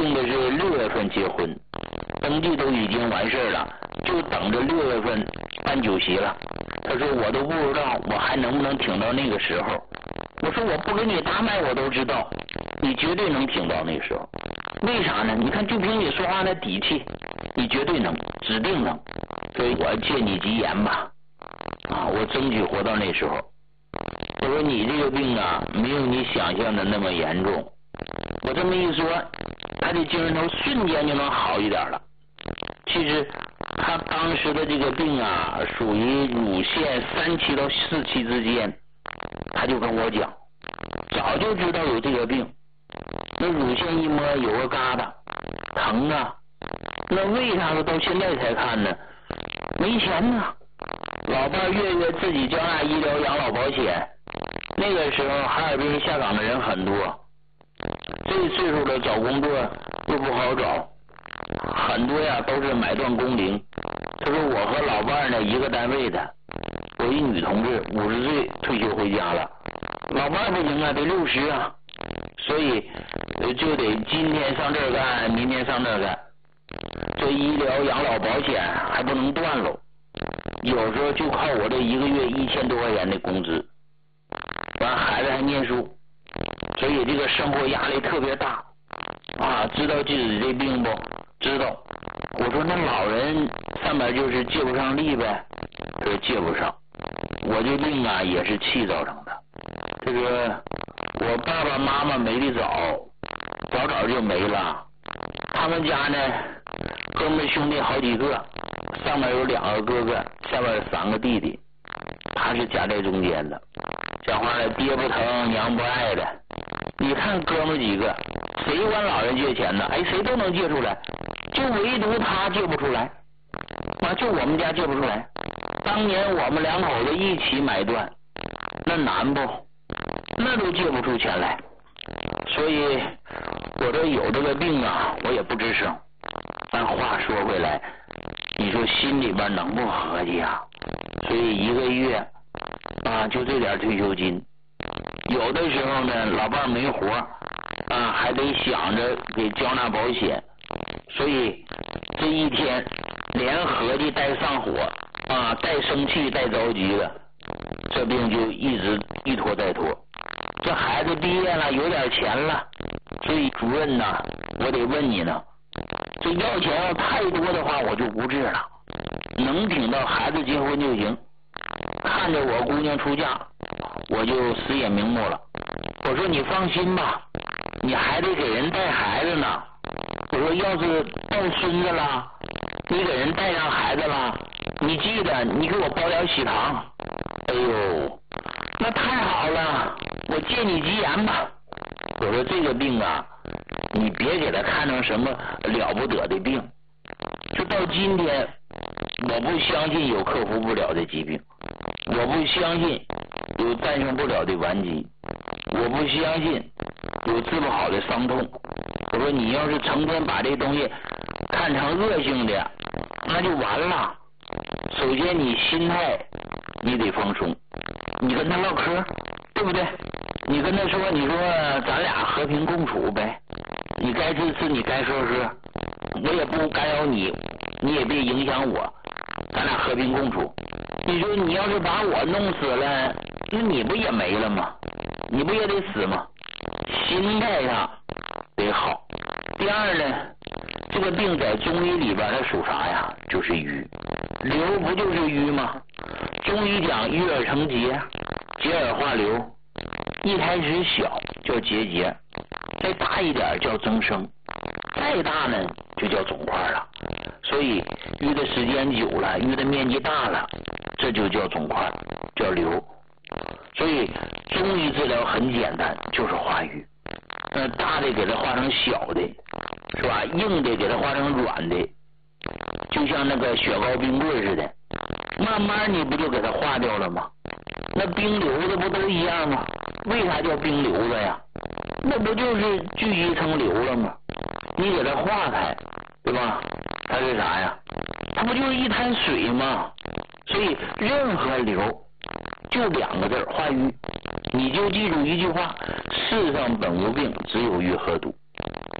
定的是6月份结婚，登记都已经完事了，就等着6月份办酒席了。他说我都不知道我还能不能挺到那个时候。我说我不给你搭脉我都知道，你绝对能挺到那个时候。为啥呢？你看就凭你说话的底气，你绝对能，指定能。所以我借你吉言吧，我争取活到那时候。我说你这个病啊，没有你想象的那么严重。我这么一说，他的精神头瞬间就能好一点了。其实他当时的这个病啊，属于乳腺3期到4期之间，他就跟我讲，早就知道有这个病。那乳腺一摸有个疙瘩，疼啊。那为啥他到现在才看呢？没钱呢。老伴月月自己交纳医疗养老保险，那个时候哈尔滨下岗的人很多，这岁数的找工作又不好找，很多呀都是买断工龄。他说我和老伴呢一个单位的，我一女同志50岁退休回家了，老伴不行啊，得60啊，所以就得今天上这儿干，明天上那儿干。这医疗养老保险还不能断喽，有时候就靠我这一个月1000多块钱的工资，完孩子还念书，所以这个生活压力特别大啊。知道自己这病不？知道。我说那老人上面就是借不上力呗。他说借不上。我这病啊也是气造成的。这个我爸爸妈妈没得早早就没了。他们家呢，哥们兄弟好几个，上面有2个哥哥，下面有3个弟弟，他是夹在中间的。讲话了，爹不疼娘不爱的。你看哥们几个，谁管老人借钱呢？谁都能借出来，就唯独他借不出来。就我们家借不出来。当年我们2口子一起买断，那难不？那都借不出钱来。所以我这有这个病啊，我也不吱声。但话说回来，你说心里边能不合计啊？所以一个月就这点退休金，有的时候呢老伴没活还得想着给交纳保险，所以这一天连合计带上火带生气带着急的，这病就一直一拖再拖。这孩子毕业了，有点钱了，所以主任呐，我得问你呢，这要钱要太多的话我就不治了，能挺到孩子结婚就行。看着我姑娘出嫁，我就死也瞑目了。我说你放心吧，你还得给人带孩子呢。我说要是带孙子了，你给人带上孩子了，你记得你给我包点喜糖。哎呦，那太好了，我借你吉言吧。我说这个病啊，你别给他看成什么了不得的病，就到今天我不相信有克服不了的疾病，我不相信有战胜不了的顽疾，我不相信有治不好的伤痛。我说你要是成天把这东西看成恶性的，那就完了。首先你心态你得放松，你跟他唠嗑，对不对？你跟他说，你说咱俩和平共处呗，你该吃吃，你该喝喝，我也不干扰你，你也别影响我，咱俩和平共处。你说你要是把我弄死了，那你不也没了吗？你不也得死吗？心态上得好。第二呢，这个病在中医里边它属啥呀？就是瘀。瘤不就是瘀吗？中医讲瘀而成结，结而化瘤。一开始小叫结节，再大一点叫增生，再大呢就叫肿块了。所以淤的时间久了，淤的面积大了，这就叫肿块，叫瘤。所以中医治疗很简单，就是化瘀。大的给它化成小的，是吧？硬的给它化成软的，就像那个雪糕冰棍似的，慢慢你不就给它化掉了吗？那冰瘤子不都一样吗？为啥叫冰瘤子呀？那不就是聚集成瘤了吗？你给它化开，对吧？它是啥呀？它不就是一滩水吗？所以任何瘤就2个字，化瘀。你就记住一句话，世上本无病，只有愈合毒。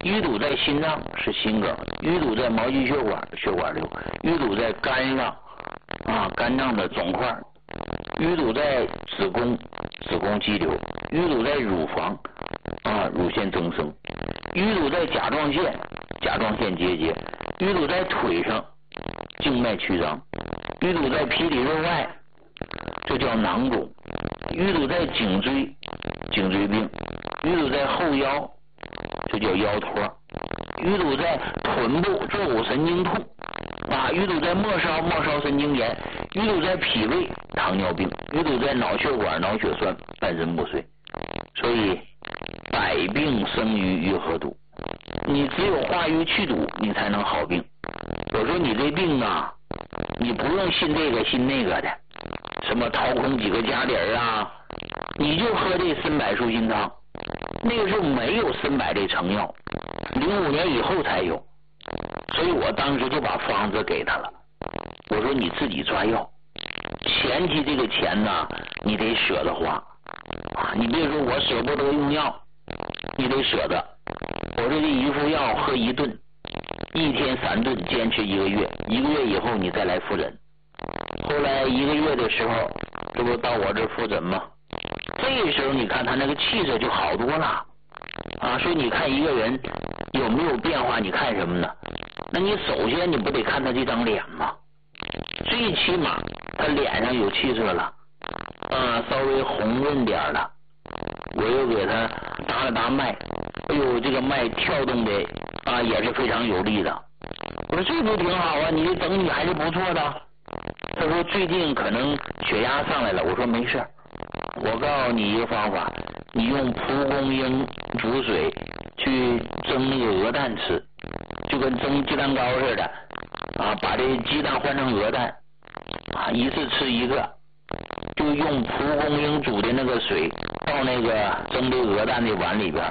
淤堵在心脏是心梗，淤堵在毛细血管血管瘤，淤堵在肝上肝脏的肿块，淤堵在子宫子宫肌瘤，淤堵在乳房乳腺增生，淤堵在甲状腺甲状腺结节，淤堵在腿上静脉曲张，淤堵在皮里肉外这叫囊肿，淤堵在颈椎颈椎病，淤堵在后腰这叫腰托，淤堵在臀部坐骨神经痛淤堵在末梢神经炎，淤堵在脾胃糖尿病，淤堵在脑血管脑血栓半身不遂。所以百病生于淤和堵，你只有化瘀去堵你才能好病。我说你这病你不用信这个信那个的，什么掏空几个家底儿你就喝这参柏树心汤。那个时候没有参柏这成药，05年以后才有，所以我当时就把方子给他了。我说你自己抓药，前期这个钱你得舍得花你别说我舍不得用药，你得舍得。我说这一副药喝1顿，1天3顿，坚持1个月，1个月以后你再来复诊。后来1个月的时候，这不到我这复诊吗？这时候你看他那个气色就好多了所以你看一个人有没有变化，你看什么呢？那你首先你不得看他这张脸吗？最起码他脸上有气色了稍微红润点了，我又给他搭了搭脉，哎呦这个脉跳动的也是非常有力的。我说这不挺好你这整体还是不错的。他说最近可能血压上来了，我说没事，我告诉你一个方法，你用蒲公英煮水去蒸那个鹅蛋吃，就跟蒸鸡蛋糕似的把这鸡蛋换成鹅蛋一次吃1个，就用蒲公英煮的那个水到那个蒸的鹅蛋的碗里边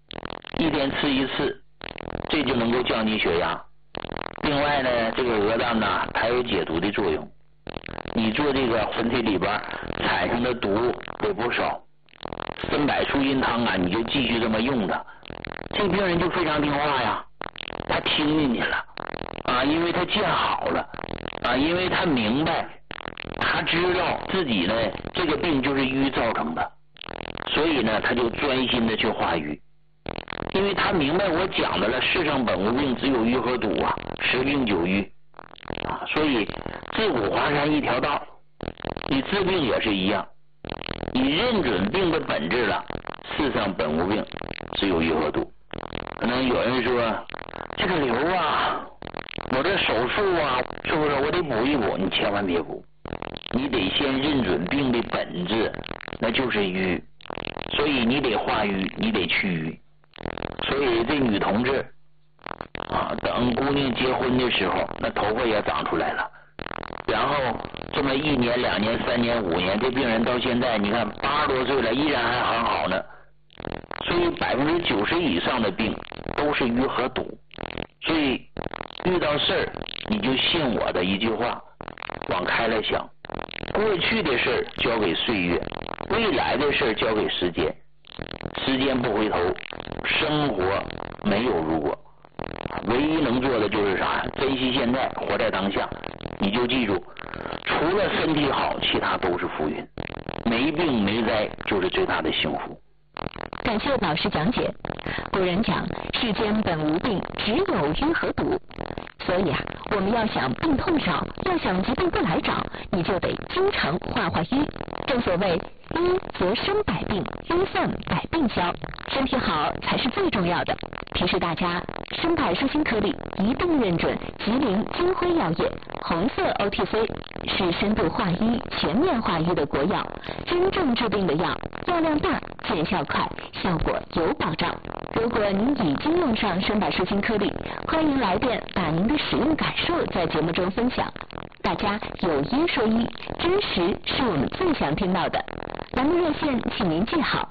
，1天吃1次，这就能够降低血压。另外呢，这个鹅蛋它有解毒的作用，你做这个身体里边产生的毒也不少。参柏树心汤你就继续这么用它，这病人就非常听话呀，他听进去了因为他见好了因为他明白，他知道自己呢这个病就是瘀造成的，所以呢他就专心的去化瘀。因为他明白我讲的了，世上本无病，只有瘀和堵10病9瘀所以自古华山一条道，你治病也是一样，你认准病的本质了，世上本无病，只有瘀和堵。可能有人说这个瘤我这手术是不是我得补一补？你千万别补，你得先认准病的本质，那就是瘀，所以你得化瘀，你得去瘀。所以这女同志等姑娘结婚的时候，那头发也长出来了，然后这么1年2年3年5年，这病人到现在你看80多岁了，依然还很好呢。所以90%以上的病都是瘀和堵。所以遇到事儿你就信我的一句话，往开了想，过去的事交给岁月，未来的事交给时间。时间不回头，生活没有如果，唯一能做的就是啥？珍惜现在，活在当下。你就记住，除了身体好，其他都是浮云，没病没灾就是最大的幸福。 感谢老师讲解。古人讲世间本无病，只有瘀和堵，所以我们要想病痛少，要想疾病不来找，你就得经常化化瘀。正所谓瘀则生百病，瘀散百病消，身体好才是最重要的。提示大家，参柏树心颗粒一定认准吉林金辉药业红色 OTC， 是深度化瘀、全面化瘀的国药，真正治病的药，药量大，见效快，效果有保障。如果您已经用上参柏树心颗粒，欢迎来电把您的使用感受在节目中分享。大家有医说医，真实是我们最想听到的。栏目热线请您记好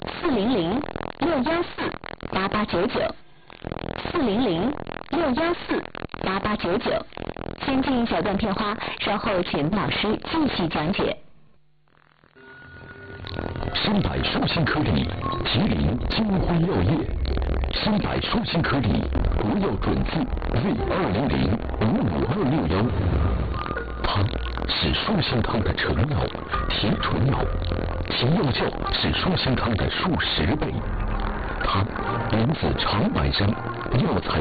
：400-614-8899。400-614-8899。先进一小段片花，稍后请老师继续讲解。 参柏树心颗粒，吉林金辉药业新百舒心颗粒，国药准字 Z200-55261。它是舒心汤的成药，提纯药，其药效是舒心汤的数10倍。它源自长白山，药材